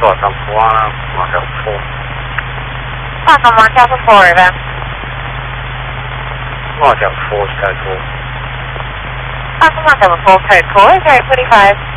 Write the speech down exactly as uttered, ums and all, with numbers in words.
Fox on Polana, Mark out four. Fox on Mark out four, Riva. Mark out four, code four. Fox on Mark out four, code four, zero twenty-five.